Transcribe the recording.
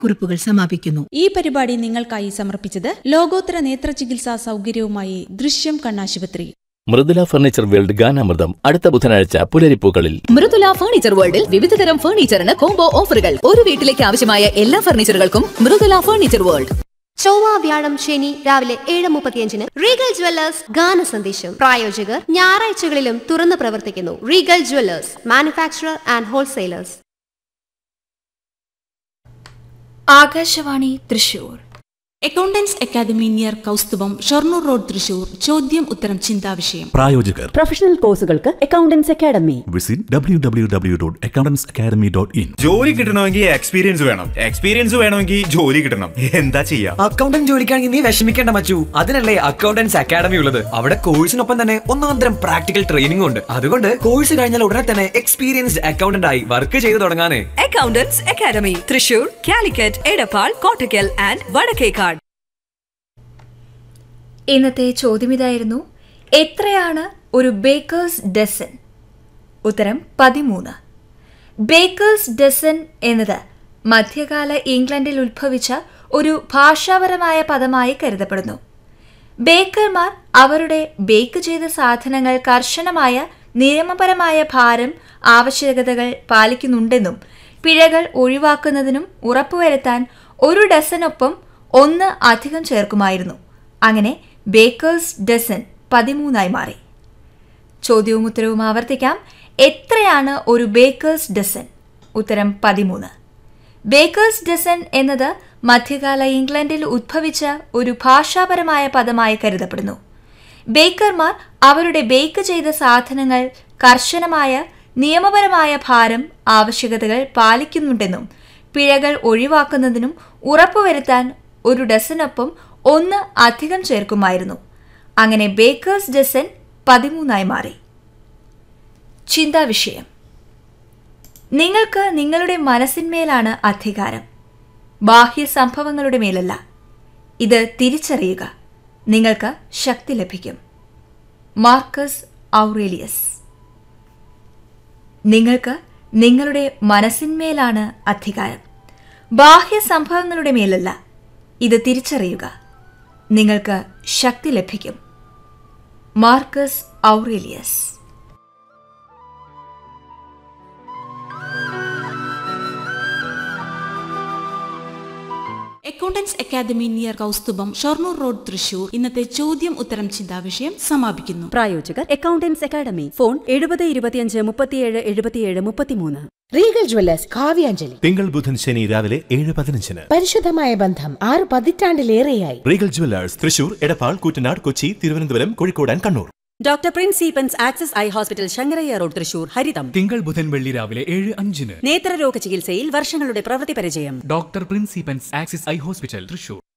കുറിപ്പുകൾ സമാപിക്കുന്നു. ഈ പരിപാടി നിങ്ങൾക്കായി സമർപ്പിച്ചത് ലോകോത്തര നേത്ര ചികിത്സാ സൗകര്യവുമായി ദൃശ്യം കണ്ണാശുപത്രി. മൃദുല ഫർണിച്ചർ വേൾഡ് ഗാനാമൃതം അടുത്ത ബുധനാഴ്ച പുലരിപ്പൂക്കളിൽ. മൃദുല ഫർണിച്ചർ വേൾഡിൽ വിവിധതരം ഫർണിച്ചറിന് കോംബോ ഓഫറുകൾ. ഒരു വീട്ടിലേക്ക് ആവശ്യമായ എല്ലാ ഫർണിച്ചറുകൾക്കും മൃദുല ഫർണിച്ചർ വേൾഡ്. ചൊവ്വ, വ്യാഴം, ശനി രാവിലെ 7:35 റീഗൽ ജ്വല്ലേഴ്സ് ഗാന സന്ദേശം. പ്രായോജകർ ഞായറാഴ്ചകളിലും തുറന്നു പ്രവർത്തിക്കുന്നു. Regal Jewellers, manufacturer and wholesalers. Akashvani Thrissur. Accountants academy near Kaustubham, Shoranur road, Thrissur. ചോദ്യം ഉത്തരം ചിന്താവിഷയം. പ്രായോജകർ പ്രൊഫഷണൽ കോഴ്സുകൾക്ക് അക്കൗണ്ടൻസ് അക്കാദമി. Visit www.accountanceacademy.in. ജോലി കിട്ടണമെങ്കിൽ എക്സ്പീരിയൻസ് വേണം. എക്സ്പീരിയൻസ് വേണമെങ്കിൽ ജോലി കിട്ടണം. എന്താ ചെയ്യാ? അക്കൗണ്ടന്റ് ജോലിക്കാണെങ്കിൽ നീ വിഷമിക്കേണ്ട മച്ചു. അതിനല്ലേ അക്കൗണ്ടൻസ് അക്കാദമി ഉള്ളത്. അവിടെ കോഴ്സിനൊപ്പം തന്നെ ഒന്നാന്തരം പ്രാക്ടിക്കൽ ട്രെയിനിംഗ് ഉണ്ട്. അതുകൊണ്ട് കോഴ്സ് കഴിഞ്ഞാൽ ഉടനെ തന്നെ എക്സ്പീരിയൻസ്ഡ് അക്കൗണ്ടന്റ് ആയി വർക്ക് ചെയ്തു തുടങ്ങാനേ. Accountants academy, Thrissur, Calicut, Edappal, Kottakkal and Vadakkekad. ഇന്നത്തെ ചോദ്യം ഇതായിരുന്നു: എത്രയാണ് ഒരു ബേക്കേഴ്സ് ഡസൻ? ഉത്തരം 13. ബേക്കേഴ്സ് ഡസൻ എന്നത് മധ്യകാല ഇംഗ്ലണ്ടിൽ ഉത്ഭവിച്ച ഒരു ഭാഷാപരമായ പദമായി കരുതപ്പെടുന്നു. ബേക്കർമാർ അവരുടെ ബേക്ക് ചെയ്ത സാധനങ്ങൾ കർശനമായ നിയമപരമായ ഭാരം ആവശ്യകതകൾ പാലിക്കുന്നുണ്ടെന്നും പിഴകൾ ഒഴിവാക്കുന്നതിനും ഉറപ്പുവരുത്താൻ ഒരു ഡസനൊപ്പം 1 അധികം ചേർക്കുമായിരുന്നു. അങ്ങനെ ബേക്കേഴ്സ് ഡസൻ 13 മാറി. ചോദ്യവും ഉത്തരവും ആവർത്തിക്കാം. എത്രയാണ് ഒരു ബേക്കേഴ്സ് ഡസൻ? ഉത്തരം 13. ബേക്കേഴ്സ് ഡസൻ എന്നത് മധ്യകാല ഇംഗ്ലണ്ടിൽ ഉദ്ഭവിച്ച ഒരു ഭാഷാപരമായ പദമായി കരുതപ്പെടുന്നു. ബേക്കർമാർ അവരുടെ ബേക്ക് ചെയ്ത സാധനങ്ങൾ കർശനമായ നിയമപരമായ ഭാരം ആവശ്യകതകൾ പാലിക്കുന്നുണ്ടെന്നും പിഴകൾ ഒഴിവാക്കുന്നതിനും ഉറപ്പുവരുത്താൻ ഒരു ഡസനൊപ്പം 1 അധികം ചേർക്കുമായിരുന്നു. അങ്ങനെ ബേക്കേഴ്സ് ഡസൻ 13 മാറി. ചിന്താവിഷയം: നിങ്ങൾക്ക് നിങ്ങളുടെ മനസ്സിന്മേലാണ് അധികാരം, ബാഹ്യ സംഭവങ്ങളുടെ മേലല്ല. ഇത് തിരിച്ചറിയുക, നിങ്ങൾക്ക് ശക്തി ലഭിക്കും. Marcus Aurelius. നിങ്ങൾക്ക് നിങ്ങളുടെ മനസ്സിന്മേലാണ് അധികാരം, ബാഹ്യ സംഭവങ്ങളുടെ മേലല്ല. ഇത് തിരിച്ചറിയുക, നിങ്ങൾക്ക് ശക്തി ലഭിക്കും. Marcus Aurelius. Accountants academy near Kaustubham, Shoranur road, Thrissur. ഇന്നത്തെ ചോദ്യം ഉത്തരം ചിന്താവിഷയം സമാപിക്കുന്നു. പ്രായോജകർ accountants academy. Phone 70 25 37 77 33. Regal Jewellers Kavyanjali. തിങ്കൾ, ബുധൻ, ശനി രാവിലെ 7:15. പരിശുദ്ധമായ ബന്ധം 6 പതിറ്റാണ്ടിലേറെയായി. Regal Jewellers Thrissur, Edappal, Koottanad, Kochi, Thiruvananthapuram, Kozhikode and Kannur. Doctor Prince Eappen's access eye hospital, Sankaraiah road, Thrissur. ഹരിതം. തിങ്കൾ, ബുധൻ, വെള്ളി രാവിലെ 7:05. നേത്രരോഗ ചികിത്സയിൽ വർഷങ്ങളുടെ പ്രവൃത്തി പരിചയം. Doctor Prince Eappen's access eye hospital, Thrissur.